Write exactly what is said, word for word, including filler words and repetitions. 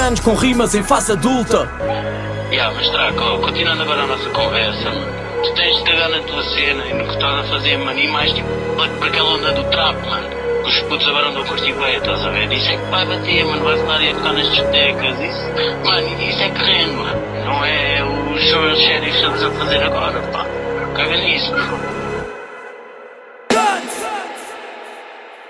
anos com rimas em face adulta. Yeah, mas Traco, continuando agora a nossa conversa, mano. Tu tens de cagar na tua cena e no que estás a fazer, mano, e mais tipo, para aquela onda do trap, mano. Que os putos agora andam a curtir bem, estás a ver? Isso é que vai bater, mano, vai rolar e a tocar nas discotecas, isso, mano, isso é que rende, mano. Não é os sheriffs a fazer agora, pá. Caga nisso, mano.